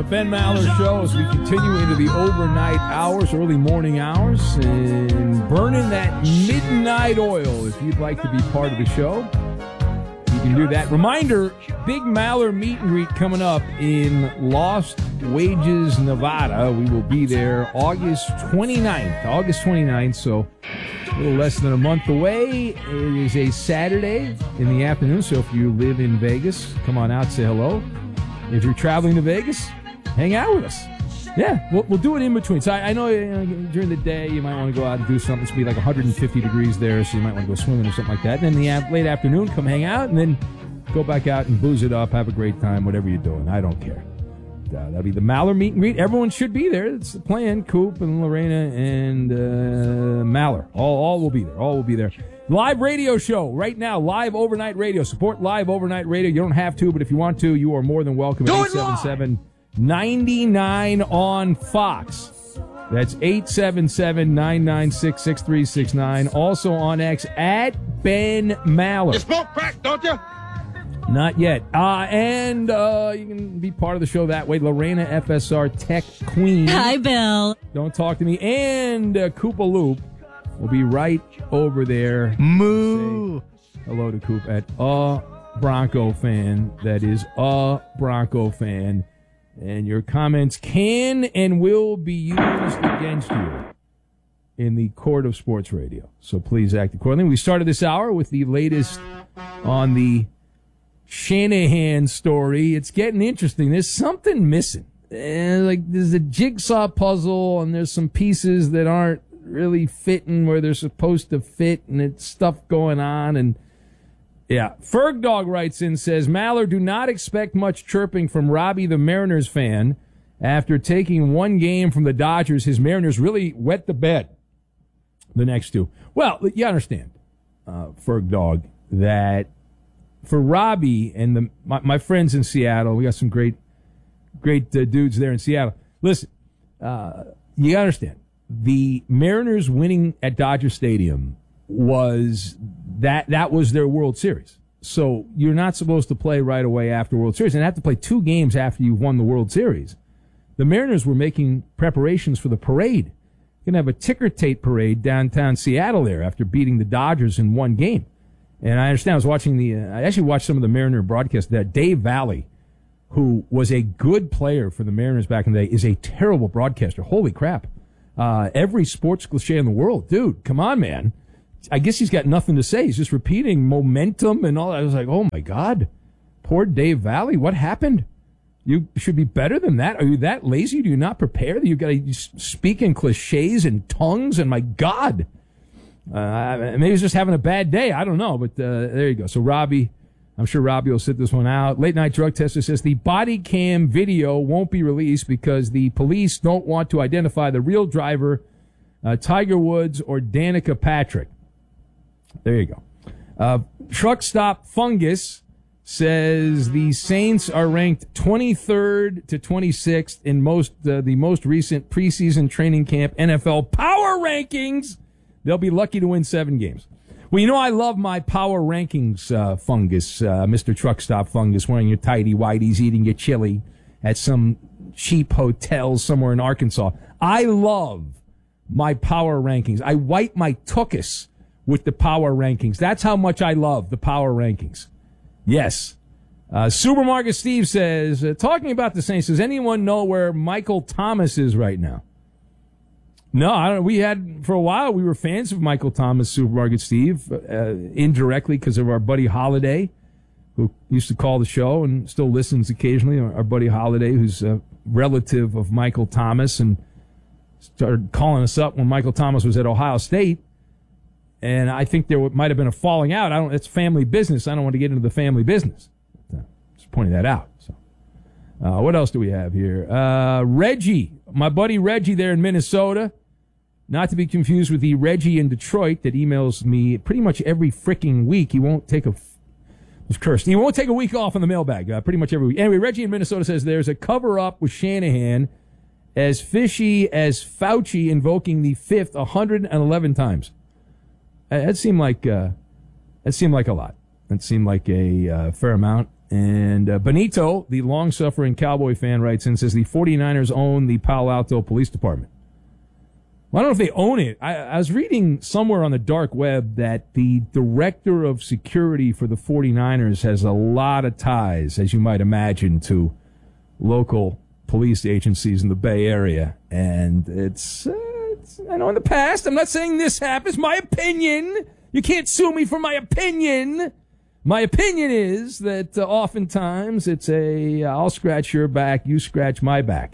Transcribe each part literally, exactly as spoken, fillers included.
Ben Maller Show as we continue into the overnight hours, early morning hours, and burning that midnight oil. If you'd like to be part of the show, you can do that. Reminder, Big Maller meet and greet coming up in Lost Wages, Nevada. We will be there August twenty-ninth. August twenty-ninth, so a little less than a month away. It is a Saturday in the afternoon, so if you live in Vegas, come on out, say hello. If you're traveling to Vegas, hang out with us. Yeah, we'll, we'll do it in between. So I, I know, you know during the day you might want to go out and do something. It's going to be like one hundred fifty degrees there, so you might want to go swimming or something like that. And then in the late afternoon, come hang out, and then go back out and booze it up, have a great time, whatever you're doing. I don't care. Uh, that'll be the Maller meet and greet. Everyone should be there. It's the plan. Coop and Lorena and uh, Maller. All, all will be there. All will be there. Live radio show right now. Live overnight radio. Support live overnight radio. You don't have to, but if you want to, you are more than welcome. At eight seven seven, nine nine on Fox. That's eight seven seven, nine nine six, six three six nine. Also on X at Ben Maller. You smoke crack, don't you? Not yet. Uh, and uh, you can be part of the show that way. Lorena, F S R Tech Queen. Hi, Bill. Don't talk to me. And uh, Koopa Loop will be right over there. Moo. Say hello to Coop at a Bronco fan. That is a Bronco fan. And your comments can and will be used against you in the court of sports radio. So please act accordingly. We started this hour with the latest on the Shanahan story. It's getting interesting. There's something missing. And like there's a jigsaw puzzle, and there's some pieces that aren't really fitting where they're supposed to fit, and it's stuff going on. And yeah, Ferg Dog writes in, says, Maller, do not expect much chirping from Robbie, the Mariners fan. After taking one game from the Dodgers, his Mariners really wet the bed the next two. Well, you understand, uh, Ferg Dog, that for Robbie and the, my, my friends in Seattle, we got some great, great uh, dudes there in Seattle. Listen, uh, you gotta understand, the Mariners winning at Dodger Stadium was that that was their World Series. So you're not supposed to play right away after World Series, and have to play two games after you've won the World Series. The Mariners were making preparations for the parade. You're gonna have a ticker tape parade downtown Seattle there after beating the Dodgers in one game. And I understand, I was watching the, uh, I actually watched some of the Mariner broadcasts. That Dave Valley, who was a good player for the Mariners back in the day, is a terrible broadcaster. Holy crap. Uh, every sports cliche in the world. Dude, come on, man. I guess he's got nothing to say. He's just repeating momentum and all that. I was like, oh my God. Poor Dave Valley. What happened? You should be better than that. Are you that lazy? Do you not prepare? You've got to speak in cliches and tongues, and my God. Uh, maybe he's just having a bad day. I don't know, but uh, there you go. So Robbie, I'm sure Robbie will sit this one out. Late Night Drug Tester says the body cam video won't be released because the police don't want to identify the real driver, uh, Tiger Woods or Danica Patrick. There you go. Uh, Truck Stop Fungus says the Saints are ranked twenty-third to twenty-sixth in most uh, the most recent preseason training camp N F L power rankings. They'll be lucky to win seven games. Well, you know, I love my power rankings, uh, Fungus, uh, Mister Truck Stop Fungus, wearing your tighty whities, eating your chili at some cheap hotel somewhere in Arkansas. I love my power rankings. I wipe my tuchus with the power rankings. That's how much I love the power rankings. Yes. Uh, Supermarket Steve says, uh, talking about the Saints, does anyone know where Michael Thomas is right now? No, I don't. We had, for a while, we were fans of Michael Thomas, Supermarket Steve, uh, indirectly because of our buddy Holiday, who used to call the show and still listens occasionally. Our, our buddy Holiday, who's a relative of Michael Thomas, and started calling us up when Michael Thomas was at Ohio State. And I think there might have been a falling out. I don't. It's family business. I don't want to get into the family business. But, uh, just pointing that out. So, uh, what else do we have here? Uh, Reggie, my buddy Reggie there in Minnesota. Not to be confused with the Reggie in Detroit that emails me pretty much every freaking week. He won't take a, was cursed. He won't take a week off in the mailbag, uh, pretty much every week. Anyway, Reggie in Minnesota says there's a cover-up with Shanahan as fishy as Fauci invoking the fifth one hundred eleven times. Uh, that seemed like, uh, that seemed like a lot. That seemed like a uh, fair amount. And uh, Benito, the long-suffering Cowboy fan, writes in, says the 49ers own the Palo Alto Police Department. Well, I don't know if they own it. I, I was reading somewhere on the dark web that the director of security for the 49ers has a lot of ties, as you might imagine, to local police agencies in the Bay Area. And it's, uh, it's, I know in the past, I'm not saying this happens, my opinion. You can't sue me for my opinion. My opinion is that uh, oftentimes it's a, uh, I'll scratch your back, you scratch my back.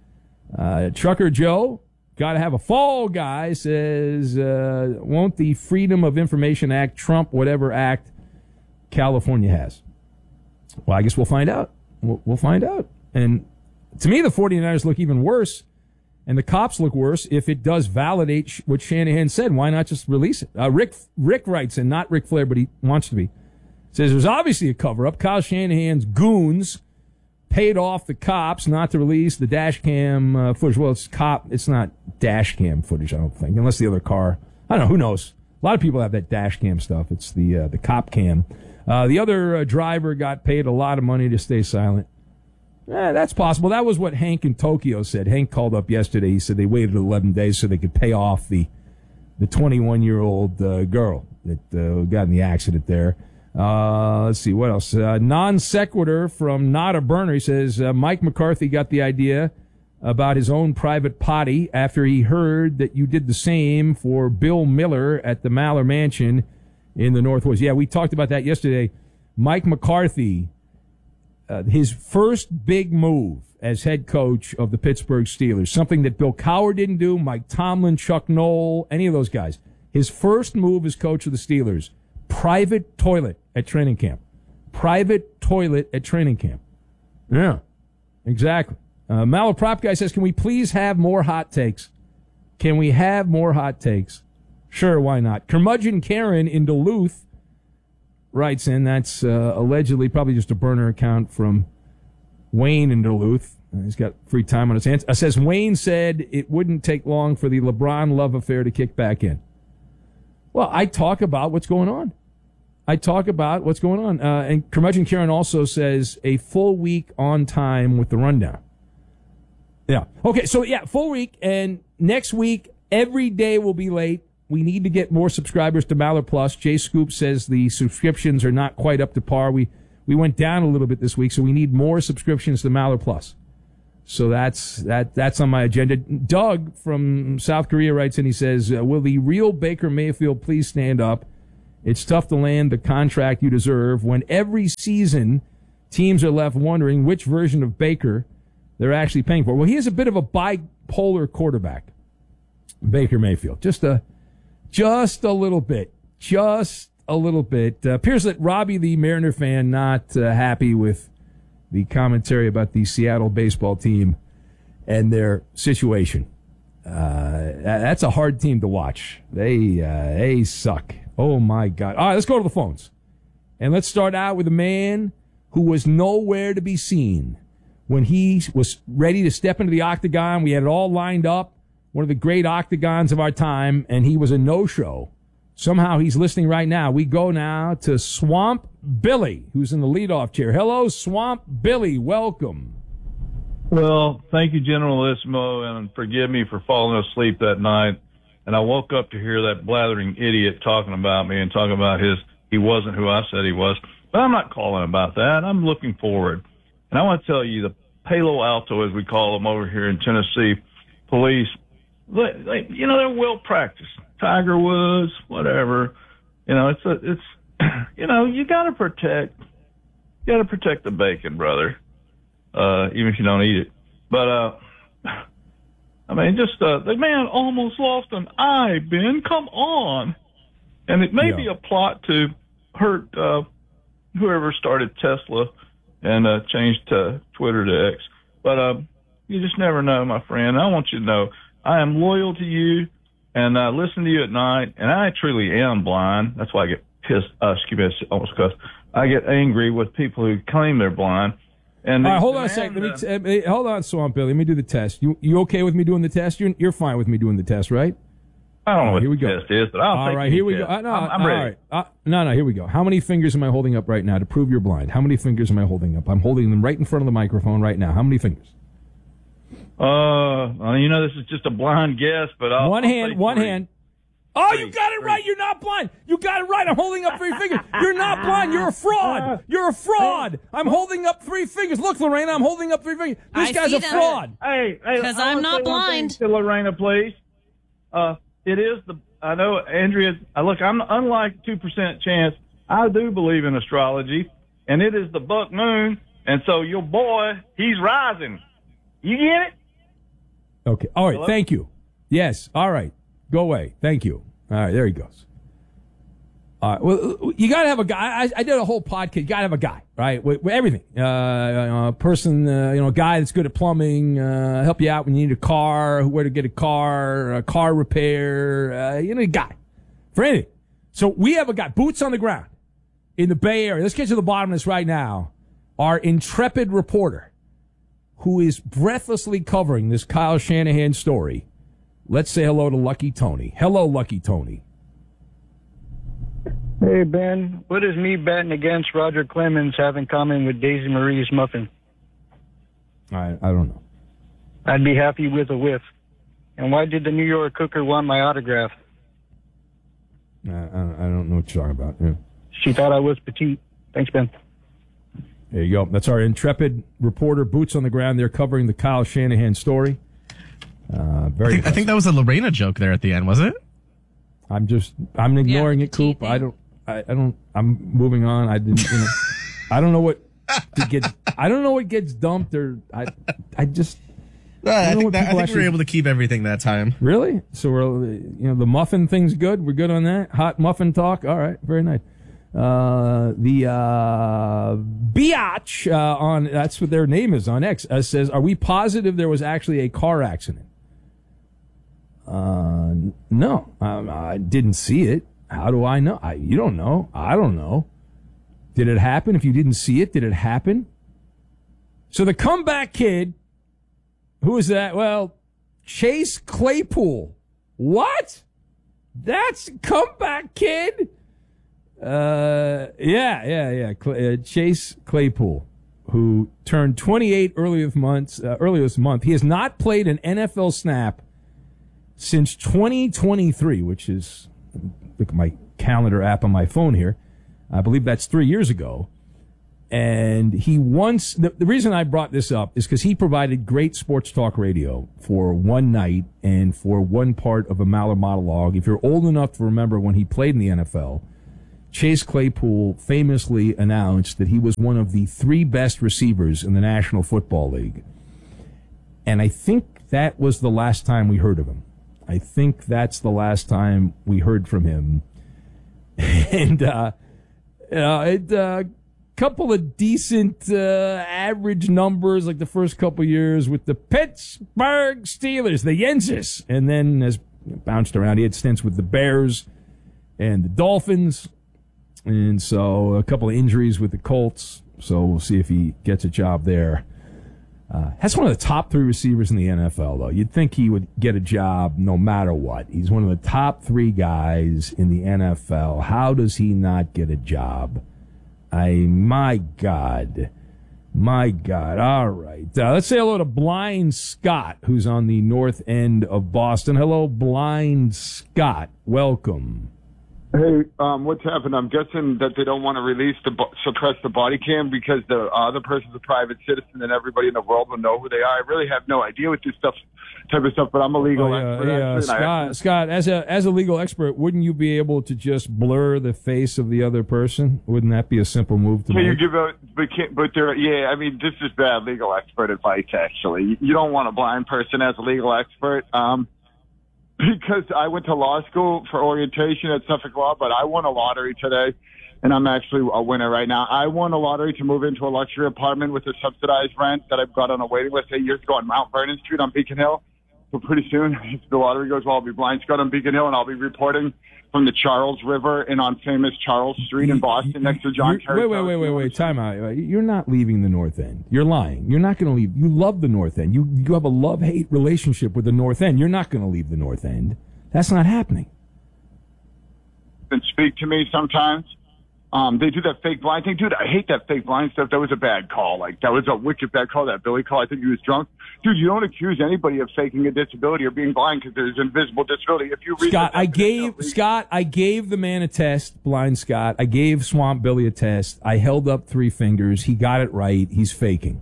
Uh, Trucker Joe, got to have a fall guy, says, uh, won't the Freedom of Information Act trump whatever act California has? Well, I guess we'll find out. We'll, we'll find out. And to me, the 49ers look even worse, and the cops look worse if it does validate sh- what Shanahan said. Why not just release it? Uh, Rick Rick writes in, not Ric Flair, but he wants to be. Says there's obviously a cover-up. Kyle Shanahan's goons paid off the cops not to release the dash cam uh, footage. Well, it's cop. It's not dash cam footage, I don't think, unless the other car. I don't know. Who knows? A lot of people have that dash cam stuff. It's the uh, the cop cam. Uh, the other uh, driver got paid a lot of money to stay silent. Eh, that's possible. That was what Hank in Tokyo said. Hank called up yesterday. He said they waited eleven days so they could pay off the the twenty-one-year-old uh, girl that uh, got in the accident there. Uh, let's see, what else? Uh, non sequitur from Not a Burner. He says, uh, Mike McCarthy got the idea about his own private potty after he heard that you did the same for Bill Miller at the Maller Mansion in the Northwoods. Yeah, we talked about that yesterday. Mike McCarthy, uh, his first big move as head coach of the Pittsburgh Steelers, something that Bill Cowher didn't do, Mike Tomlin, Chuck Noll, any of those guys. His first move as coach of the Steelers, private toilet at training camp. Private toilet at training camp. Yeah, exactly. Uh, Malaprop guy says, can we please have more hot takes? Can we have more hot takes? Sure, why not? Curmudgeon Karen in Duluth writes in, that's uh, allegedly probably just a burner account from Wayne in Duluth. Uh, he's got free time on his hands. Uh, says, Wayne said it wouldn't take long for the LeBron love affair to kick back in. Well, I talk about what's going on. I talk about what's going on. Uh, and Curmudgeon Karen also says a full week on time with the rundown. Yeah. Okay, so yeah, full week. And next week, every day will be late. We need to get more subscribers to Maller Plus. Jay Scoop says the subscriptions are not quite up to par. We we went down a little bit this week, so we need more subscriptions to Maller Plus. So that's that. That's on my agenda. Doug from South Korea writes in, he says, uh, will the real Baker Mayfield please stand up? It's tough to land the contract you deserve when every season teams are left wondering which version of Baker they're actually paying for. Well, he is a bit of a bipolar quarterback, Baker Mayfield. Just a, just a little bit. Just a little bit. Uh, appears that Robbie, the Mariner fan, not uh, happy with the commentary about the Seattle baseball team and their situation. Uh, that's a hard team to watch. They, uh, they suck. Oh, my God. All right, let's go to the phones. And let's start out with a man who was nowhere to be seen when he was ready to step into the octagon. We had it all lined up, one of the great octagons of our time, and he was a no-show. Somehow he's listening right now. We go now to Swamp Billy, who's in the leadoff chair. Hello, Swamp Billy. Welcome. Well, thank you, Generalissimo, and forgive me for falling asleep that night. And I woke up to hear that blathering idiot talking about me and talking about his, he wasn't who I said he was. But I'm not calling about that. I'm looking forward. And I want to tell you, the Palo Alto, as we call them over here in Tennessee, police, they, they, you know, they're well practiced. Tiger Woods, whatever. You know, it's, a, it's, you know, you got to protect, you got to protect the bacon, brother, uh, even if you don't eat it. But, uh, I mean, just, uh, the man almost lost an eye, Ben. Come on. And it may yeah. be a plot to hurt, uh, whoever started Tesla and, uh, changed to Twitter to X. But, uh, you just never know, my friend. I want you to know I am loyal to you and I uh, listen to you at night, and I truly am blind. That's why I get pissed. Uh, excuse me, I almost cussed. I get angry with people who claim they're blind. And all right, hold on a second. Let me t- uh, hold on, Swamp Billy. Let me do the test. You you okay with me doing the test? You're you're fine with me doing the test, right? I don't know right, what here we the go. test is, but I'll all take right, any here we test. go. Uh, no, I'm, I'm all ready. right. Uh, no, no, here we go. How many fingers am I holding up right now to prove you're blind? How many fingers am I holding up? I'm holding them right in front of the microphone right now. How many fingers? Uh, well, you know, this is just a blind guess, but I'll, one I'll hand, say one three. hand. Oh, Three, you got it three. right. You're not blind. You got it right. I'm holding up three fingers. You're not blind. You're a fraud. You're a fraud. I'm holding up three fingers. Look, Lorena, I'm holding up three fingers. This I guy's see a that. fraud. Hey, hey, 'Cause I I'm wanna not say one blind. thing to Lorena, please. Uh, it is the. I know, Andrea. uh, Look, I'm unlike two percent chance. I do believe in astrology, and it is the buck moon, and so your boy, he's rising. You get it? Okay. All right. Hello? Thank you. Yes. All right. Go away. Thank you. All right. There he goes. All right. Well, you got to have a guy. I, I did a whole podcast. You got to have a guy, right? With, with everything. Uh, a person, uh, you know, a guy that's good at plumbing, uh, help you out when you need a car, where to get a car, a car repair, uh, you know, a guy for anything. So we have a guy, boots on the ground in the Bay Area. Let's get to the bottom of this right now. Our intrepid reporter who is breathlessly covering this Kyle Shanahan story. Let's say hello to Lucky Tony. Hello, Lucky Tony. Hey, Ben, what does me betting against Roger Clemens have in common with Daisy Marie's muffin? I I don't know. I'd be happy with a whiff. And why did the New York Cooker want my autograph? I, I, I don't know what you're talking about. Yeah. She thought I was petite. Thanks, Ben. There you go. That's our intrepid reporter, boots on the ground. They're covering the Kyle Shanahan story. Uh, very. I think, I think that was a Lorena joke there at the end, was it? I'm just. I'm ignoring Yeah, it, Coop. the I don't. I, I don't. I'm moving on. I didn't. You know, I don't know what to get. I don't know what gets dumped or. I. I just. Uh, I, know think, what that, I people think we actually- were able to keep everything that time. Really? So we're. You know, the muffin thing's good. We're good on that. Hot muffin talk. All right. Very nice. Uh, the uh, Biatch uh, on that's what their name is on X uh, says, "Are we positive there was actually a car accident?" Uh, no, um, I didn't see it. How do I know? I, you don't know. I don't know. Did it happen? If you didn't see it, did it happen? So the comeback kid, who is that? Well, Chase Claypool. What? That's comeback kid. Uh, yeah, yeah, yeah. Cl- uh, Chase Claypool, who turned twenty-eight earlier this month. Uh, earlier this month, he has not played an N F L snap since twenty twenty-three, which is, look at my calendar app on my phone here. I believe that's three years ago. And he once, the, the reason I brought this up is because he provided great sports talk radio for one night and for one part of a Maller monologue. If you're old enough to remember when he played in the N F L, Chase Claypool famously announced that he was one of the three best receivers in the National Football League. And I think that was the last time we heard of him. I think that's the last time we heard from him. And, uh, uh, it, uh, couple of decent, uh, average numbers like the first couple years with the Pittsburgh Steelers, the Yenses. And then has bounced around. He had stints with the Bears and the Dolphins. And so a couple of injuries with the Colts. So we'll see if he gets a job there. Uh, that's one of the top three receivers in the N F L, though. You'd think he would get a job no matter what. He's one of the top three guys in the N F L. How does he not get a job? I, my God. My God. All right. Uh, let's say hello to Blind Scott, who's on the north end of Boston. Hello, Blind Scott. Welcome. Hey, um, what's happened? I'm guessing that they don't want to release the bo- suppress the body cam because the other person's a private citizen and everybody in the world will know who they are. I really have no idea what this stuff, type of stuff, but I'm a legal Oh, yeah, expert. yeah. actually, and I- Scott, Scott, as a as a legal expert, wouldn't you be able to just blur the face of the other person? Wouldn't that be a simple move to Can you make? give a, but, can't, but there, yeah, I mean, this is bad legal expert advice, actually. You, you don't want a blind person as a legal expert. Um, because I went to law school for orientation at Suffolk Law, but I won a lottery today, and I'm actually a winner right now. I won a lottery to move into a luxury apartment with a subsidized rent that I've got on a waiting list eight years ago on Mount Vernon Street on Beacon Hill. So pretty soon, if the lottery goes well, I'll be Blind Scott on Beacon Hill, and I'll be reporting from the Charles River and on famous Charles Street in Boston next to John You're- Kerry. Wait, wait, wait, wait, wait. Time out. You're not leaving the North End. You're lying. You're not going to leave. You love the North End. You you have a love-hate relationship with the North End. You're not going to leave the North End. That's not happening. And speak to me sometimes. Um, they do that fake blind thing. Dude, I hate that fake blind stuff. That was a bad call. Like, that was a wicked bad call, that Billy call. I think he was drunk. Dude, you don't accuse anybody of faking a disability or being blind because there's invisible disability. If you read Scott, the I gave Scott, I gave the man a test, blind Scott. I gave Swamp Billy a test. I held up three fingers. He got it right. He's faking.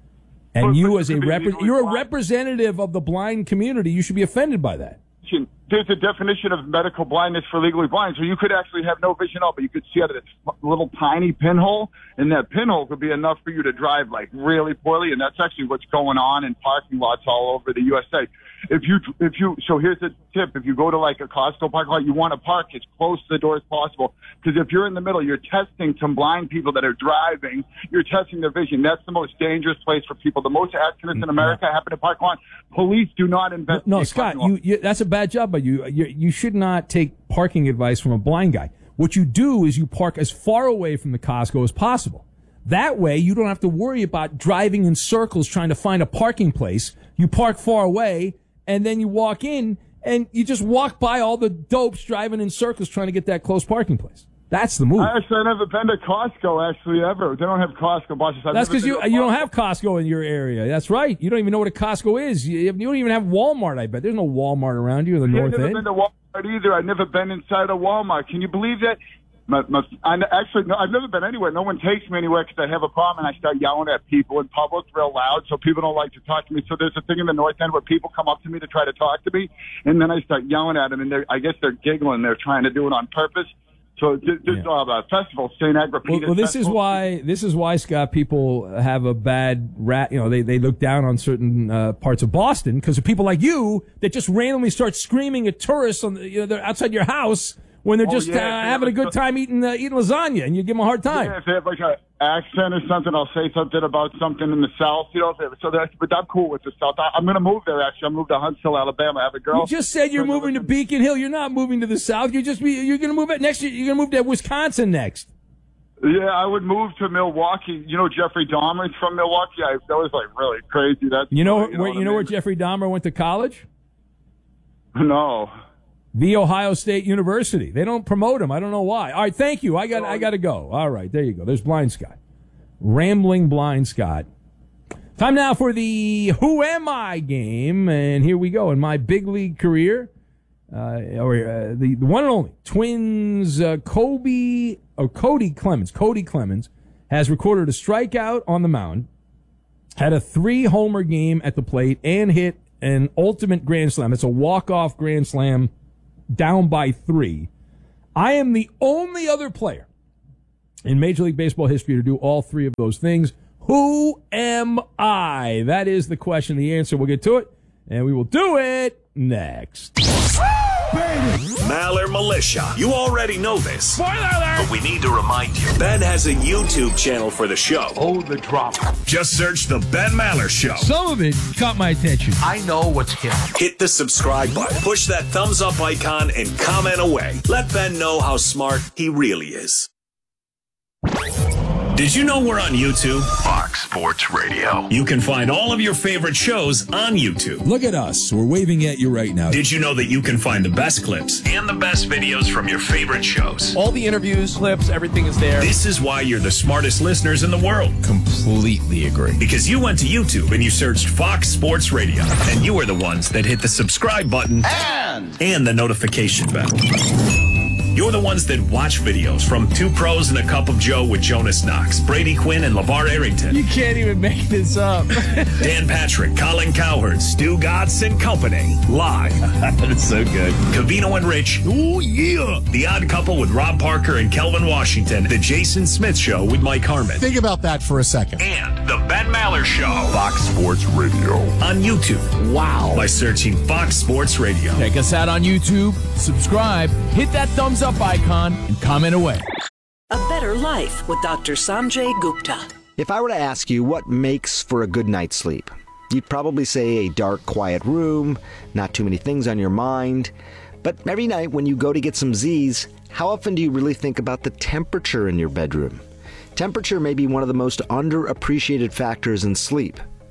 And But- you, but as you a could be rep- legally you're a blind. representative of the blind community. You should be offended by that. There's a definition of medical blindness for legally blind. So you could actually have no vision at all, but you could see out of this little tiny pinhole, and that pinhole could be enough for you to drive like really poorly. And that's actually what's going on in parking lots all over the U S A. If you, if you, so here's a tip. If you go to like a Costco parking lot, you want to park as close to the door as possible. Because if you're in the middle, you're testing some blind people that are driving. You're testing their vision. That's the most dangerous place for people. The most accidents in America happen in parking lot. Police do not investigate. No, Scott, you, you, that's a bad job by you. you. You should not take parking advice from a blind guy. What you do is you park as far away from the Costco as possible. That way, you don't have to worry about driving in circles trying to find a parking place. You park far away, and then you walk in, and you just walk by all the dopes driving in circles trying to get that close parking place. That's the move. Actually, I've never been to Costco, actually, ever. They don't have Costco buses. I've That's never because been you to a you don't Costco. have Costco in your area. That's right. You don't even know what a Costco is. You, you don't even have Walmart, I bet. There's no Walmart around you in the Yeah, I've North never End. been to Walmart either. I've never been inside a Walmart. Can you believe that? My, my, I, actually, no, I've never been anywhere. No one takes me anywhere because I have a problem, and I start yelling at people in public real loud, so people don't like to talk to me. So there's a thing in the North End where people come up to me to try to talk to me, and then I start yelling at them, and they're, I guess they're giggling. They're trying to do it on purpose. So this Yeah. yeah. uh, festival, Saint Well, Agrippina's well, this is Festival. why this is why Scott, people have a bad rat. You know, they they look down on certain uh, parts of Boston because of people like you that just randomly start screaming at tourists on the, you know, they're outside your house when they're Oh, just yeah, uh, if they having a have a- good time eating uh, eating lasagna, and you give them a hard time. Yeah, if they have like an accent or something, I'll say something about something in the South, you know. If they, so that's, but I'm cool with the South. I, I'm going to move there, actually. I'm moving to Huntsville, Alabama. I have a girl. You just said you're So- moving to Beacon Hill. You're not moving to the south. You're just be, you're going to move it next year. You're going to move to Wisconsin next. Yeah, I would move to Milwaukee. You know, Jeffrey Dahmer's from Milwaukee. I, that was like really crazy. That's You know, you where what you I know where mean? Jeffrey Dahmer went to college? No. The Ohio State University. They don't promote him. I don't know why. All right, thank you. I got I got to go. All right, there you go. There's Blind Scott. Rambling Blind Scott. Time now for the Who Am I game, and here we go. In my big league career, uh, or uh, the, the one and only Twins, uh, Kobe or Cody Clemens. Cody Clemens has recorded a strikeout on the mound, had a three-homer game at the plate, and hit an ultimate grand slam. It's a walk-off grand slam down by three. I am the only other player in Major League Baseball history to do all three of those things. Who am I? That is the question, the answer. We'll get to it, and we will do it next. Maller Militia. You already know this. Spoiler alert! But we need to remind you. Ben has a YouTube channel for the show. Oh, the drop. Just search The Ben Maller Show. Some of it caught my attention. I know what's hip. Hit the subscribe button. Push that thumbs up icon and comment away. Let Ben know how smart he really is. Did you know we're on YouTube? Fox Sports Radio. You can find all of your favorite shows on YouTube. Look at us. We're waving at you right now. Did you know that you can find the best clips and the best videos from your favorite shows? All the interviews, clips, everything is there. This is why you're the smartest listeners in the world. Completely agree. Because you went to YouTube and you searched Fox Sports Radio. And you were the ones that hit the subscribe button And and the notification bell. You're the ones that watch videos from Two Pros and a Cup of Joe with Jonas Knox, Brady Quinn, and LeVar Arrington. You can't even make this up. Dan Patrick, Colin Cowherd, Stu Godson and Company. Live. That's so good. Cavino and Rich. Oh, yeah. The Odd Couple with Rob Parker and Kelvin Washington. The Jason Smith Show with Mike Harmon. Think about that for a second. And The Ben Maller Show. Fox Sports Radio. On YouTube. Wow. By searching Fox Sports Radio. Check us out on YouTube, subscribe, hit that thumbs up icon, and comment away. A Better Life with Doctor Sanjay Gupta. If I were to ask you what makes for a good night's sleep, you'd probably say a dark, quiet room, not too many things on your mind. But every night when you go to get some Z's, how often do you really think about the temperature in your bedroom? Temperature may be one of the most underappreciated factors in sleep.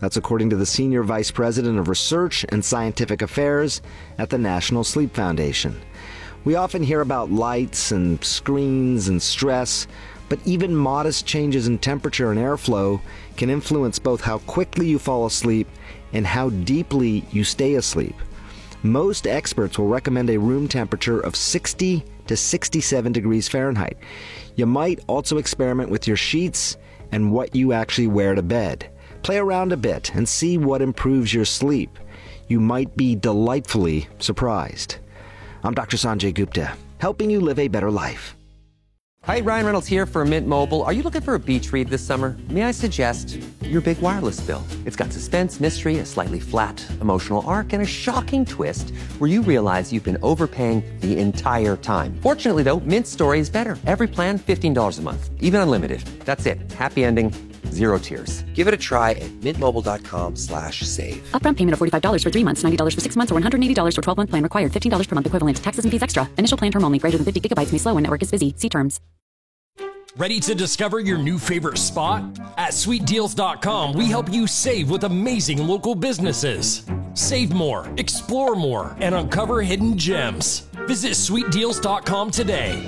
That's according to the Senior Vice President of Research and Scientific Affairs at the National Sleep Foundation. We often hear about lights and screens and stress, but even modest changes in temperature and airflow can influence both how quickly you fall asleep and how deeply you stay asleep. Most experts will recommend a room temperature of sixty to sixty-seven degrees Fahrenheit. You might also experiment with your sheets and what you actually wear to bed. Play around a bit and see what improves your sleep. You might be delightfully surprised. I'm Doctor Sanjay Gupta, helping you live a better life. Hi, Ryan Reynolds here for Mint Mobile. Are you looking for a beach read this summer? May I suggest your big wireless bill? It's got suspense, mystery, a slightly flat emotional arc, and a shocking twist where you realize you've been overpaying the entire time. Fortunately, though, Mint's story is better. Every plan, fifteen dollars a month. Even unlimited. That's it. Happy ending. Zero tears. Give it a try at mintmobile.com slash save. Upfront payment of forty-five dollars for three months, ninety dollars for six months, or one hundred eighty dollars for twelve-month plan required. fifteen dollars per month equivalent. Taxes and fees extra. Initial plan term only. Greater than fifty gigabytes may slow when network is busy. See terms. Ready to discover your new favorite spot? At sweet deals dot com, we help you save with amazing local businesses. Save more, explore more, and uncover hidden gems. Visit sweet deals dot com today.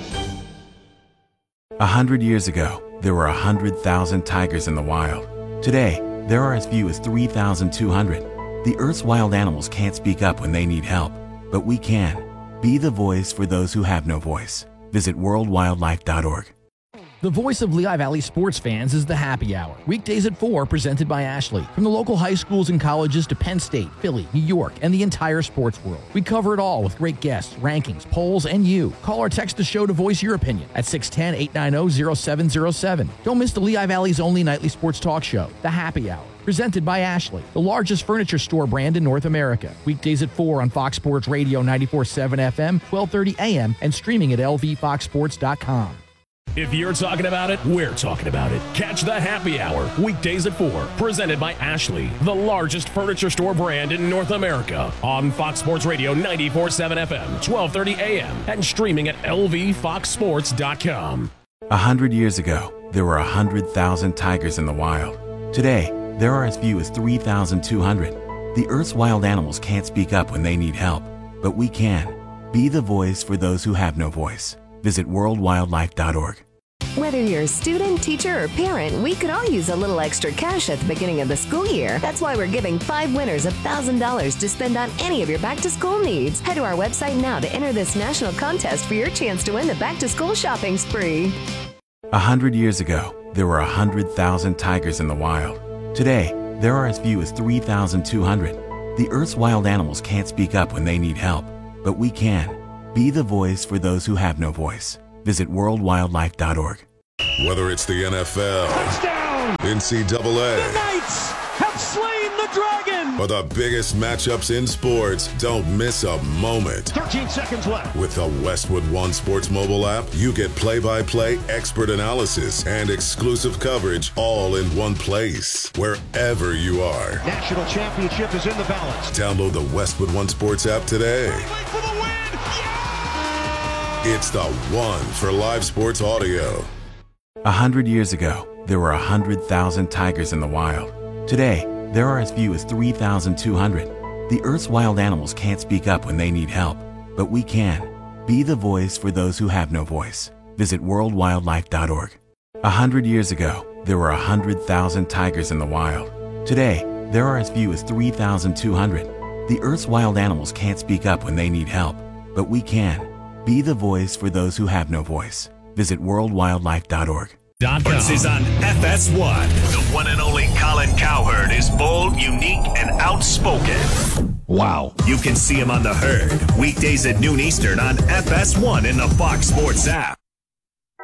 A hundred years ago, there were a hundred thousand tigers in the wild. Today, there are as few as three thousand two hundred. The Earth's wild animals can't speak up when they need help, but we can. Be the voice for those who have no voice. Visit world wildlife dot org. The voice of Lehigh Valley sports fans is the Happy Hour. Weekdays at four, presented by Ashley. From the local high schools and colleges to Penn State, Philly, New York, and the entire sports world. We cover it all with great guests, rankings, polls, and you. Call or text the show to voice your opinion at six one zero, eight nine zero, zero seven zero seven. Don't miss the Lehigh Valley's only nightly sports talk show, The Happy Hour. Presented by Ashley, the largest furniture store brand in North America. Weekdays at four on Fox Sports Radio ninety-four point seven F M, twelve thirty A M, and streaming at L V fox sports dot com. If you're talking about it, we're talking about it. Catch the Happy Hour, weekdays at four, presented by Ashley, the largest furniture store brand in North America, on Fox Sports Radio ninety-four point seven F M, twelve thirty A M, and streaming at L V fox sports dot com. A hundred years ago, there were a hundred thousand tigers in the wild. Today, there are as few as three thousand two hundred. The Earth's wild animals can't speak up when they need help, but we can. Be the voice for those who have no voice. Visit world wildlife dot org. Whether you're a student, teacher, or parent, we could all use a little extra cash at the beginning of the school year. That's why we're giving five winners one thousand dollars to spend on any of your back-to-school needs. Head to our website now to enter this national contest for your chance to win the back-to-school shopping spree. A hundred years ago, there were a hundred thousand tigers in the wild. Today, there are as few as three thousand two hundred. The Earth's wild animals can't speak up when they need help, but we can. Be the voice for those who have no voice. Visit world wildlife dot org. Whether it's the N F L, touchdown, N C double A, the Knights have slain the dragon, or the biggest matchups in sports, don't miss a moment. thirteen seconds left. With the Westwood One Sports mobile app, you get play-by-play, expert analysis, and exclusive coverage all in one place, wherever you are. National championship is in the balance. Download the Westwood One Sports app today. For the win. It's the one for live sports audio. A hundred years ago, there were a hundred thousand tigers in the wild. Today, there are as few as three thousand two hundred. The Earth's wild animals can't speak up when they need help, but we can. Be the voice for those who have no voice. Visit world wildlife dot org. A hundred years ago, there were a hundred thousand tigers in the wild. Today, there are as few as three thousand two hundred. The Earth's wild animals can't speak up when they need help, but we can. Be the voice for those who have no voice. Visit world wildlife dot org. Sports is on F S one. The one and only Colin Cowherd is bold, unique, and outspoken. Wow. You can see him on The Herd, weekdays at noon Eastern on F S one in the Fox Sports app.